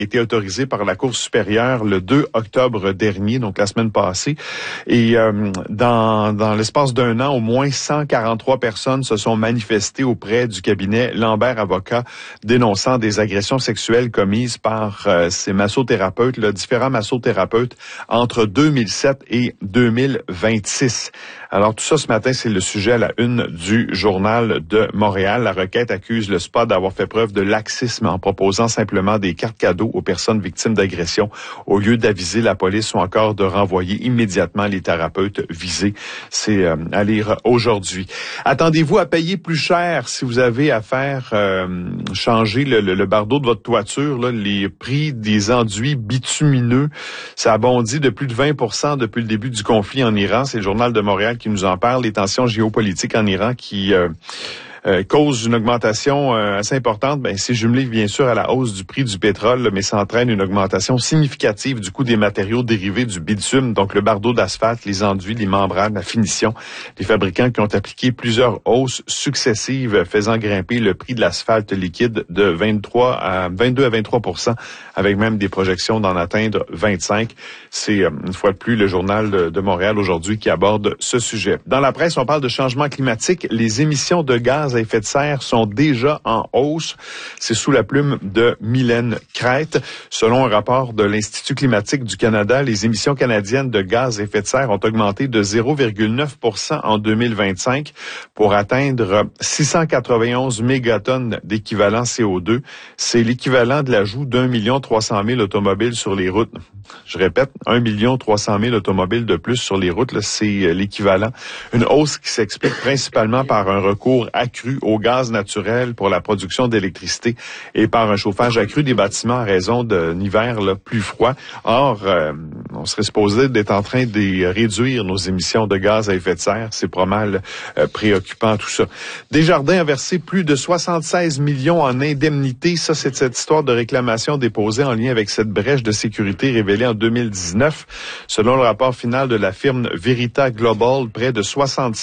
été autorisé par la Cour supérieure le 2 octobre dernier, donc la semaine passée. Et dans l'espace d'un an, au moins 143 personnes se sont manifestées auprès du cabinet Lambert Avocat, dénonçant des agressions sexuelles commises par ces massothérapeutes, différents massothérapeutes, entre 2007 et 2026. Alors tout ça ce matin, c'est le sujet à la une du Journal de Montréal. La requête accuse le SPA d'avoir fait preuve de laxisme en proposant simplement des cartes cadeaux aux personnes victimes d'agressions au lieu d'aviser la police ou encore de renvoyer immédiatement les thérapeutes visés. C'est à lire aujourd'hui. Attendez-vous à payer plus cher si vous avez à faire changer le bardeau de votre toiture. Là, les prix des enduits bitumineux, ça a bondi de plus de 20% depuis le début du conflit en Iran. C'est le Journal de Montréal qui nous en parle. Les tensions géopolitiques en Iran qui cause une augmentation assez importante, c'est jumelé bien sûr à la hausse du prix du pétrole, mais ça entraîne une augmentation significative du coût des matériaux dérivés du bitume, donc le bardeau d'asphalte, les enduits, les membranes, la finition. Les fabricants qui ont appliqué plusieurs hausses successives faisant grimper le prix de l'asphalte liquide de 22 à 23%, avec même des projections d'en atteindre 25%. C'est une fois de plus le Journal de Montréal aujourd'hui qui aborde ce sujet. Dans la presse, on parle de changement climatique. Les émissions de gaz à effet de serre sont déjà en hausse. C'est sous la plume de Mylène Crête. Selon un rapport de l'Institut climatique du Canada, les émissions canadiennes de gaz à effet de serre ont augmenté de 0,9% en 2025 pour atteindre 691 mégatonnes d'équivalent CO2. C'est l'équivalent de l'ajout d'1 300 000 automobiles sur les routes. Je répète, 1 300 000 automobiles de plus sur les routes, là, c'est l'équivalent. Une hausse qui s'explique principalement par un recours accru au gaz naturel pour la production d'électricité et par un chauffage accru des bâtiments à raison d'un hiver plus froid. Or, on serait supposé d'être en train de réduire nos émissions de gaz à effet de serre. C'est pas mal préoccupant tout ça. Desjardins a versé plus de 76 millions en indemnités. Ça, c'est cette histoire de réclamation déposée en lien avec cette brèche de sécurité révélée en 2019. Selon le rapport final de la firme Verita Global, près de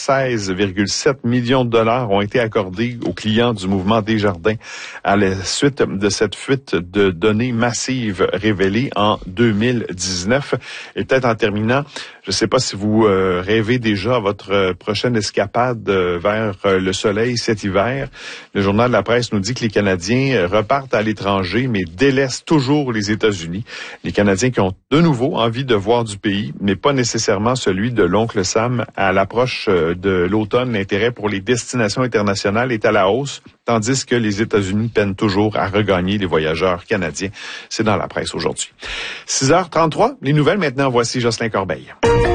76,7 millions de dollars ont été accordés aux clients du mouvement Desjardins à la suite de cette fuite de données massives révélées en 2019. Et peut-être en terminant, je ne sais pas si vous rêvez déjà à votre prochaine escapade vers le soleil cet hiver. Le Journal de la presse nous dit que les Canadiens repartent à l'étranger, mais délaissent toujours les États-Unis. Les Canadiens qui ont de nouveau envie de voir du pays, mais pas nécessairement celui de l'oncle Sam. À l'approche de l'automne, l'intérêt pour les destinations internationales est à la hausse, tandis que les États-Unis peinent toujours à regagner les voyageurs canadiens. C'est dans la presse aujourd'hui. 6h33, les nouvelles maintenant. Voici Jocelyn Corbeil.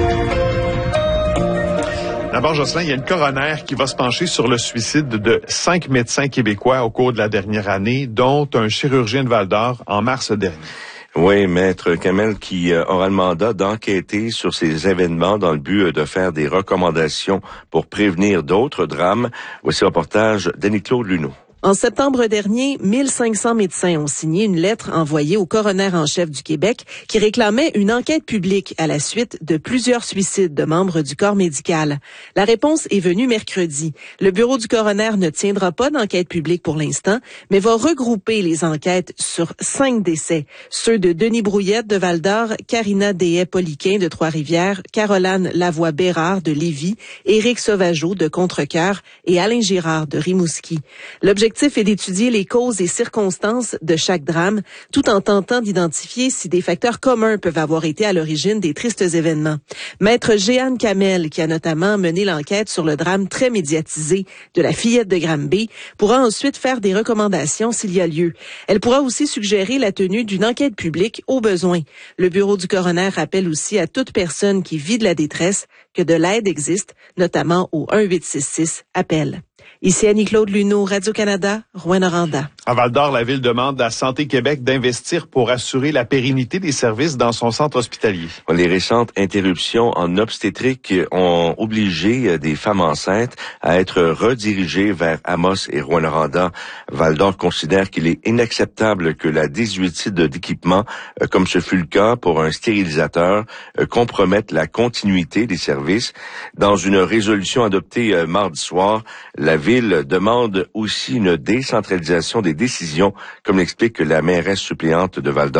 D'abord, Jocelyn, il y a une coroner qui va se pencher sur le suicide de 5 médecins québécois au cours de la dernière année, dont un chirurgien de Val-d'Or en mars dernier. Oui, Maître Kamel qui aura le mandat d'enquêter sur ces événements dans le but de faire des recommandations pour prévenir d'autres drames. Voici le reportage d'Annie-Claude Luneau. En septembre dernier, 1500 médecins ont signé une lettre envoyée au coroner en chef du Québec qui réclamait une enquête publique à la suite de plusieurs suicides de membres du corps médical. La réponse est venue mercredi. Le bureau du coroner ne tiendra pas d'enquête publique pour l'instant, mais va regrouper les enquêtes sur 5 décès. Ceux de Denis Brouillette de Val-d'Or, Karina Déhay-Poliquin de Trois-Rivières, Caroline Lavoie-Bérard de Lévis, Éric Sauvageau de Contrecoeur et Alain Girard de Rimouski. L'objectif est d'étudier les causes et circonstances de chaque drame, tout en tentant d'identifier si des facteurs communs peuvent avoir été à l'origine des tristes événements. Maître Jeanne Kamel, qui a notamment mené l'enquête sur le drame très médiatisé de la fillette de Granby, pourra ensuite faire des recommandations s'il y a lieu. Elle pourra aussi suggérer la tenue d'une enquête publique au besoin. Le bureau du coroner rappelle aussi à toute personne qui vit de la détresse que de l'aide existe, notamment au 1-866 appel. Ici Annie-Claude Luneau, Radio-Canada, Rouyn-Noranda. À Val-d'Or, la Ville demande à Santé Québec d'investir pour assurer la pérennité des services dans son centre hospitalier. Les récentes interruptions en obstétrique ont obligé des femmes enceintes à être redirigées vers Amos et Rouyn-Noranda. Val-d'Or considère qu'il est inacceptable que la désuétude d'équipement, comme ce fut le cas pour un stérilisateur, compromette la continuité des services. Dans une résolution adoptée mardi soir, la Ville demande aussi une décentralisation des décisions, comme l'explique la mairesse suppléante de Val-d'Or.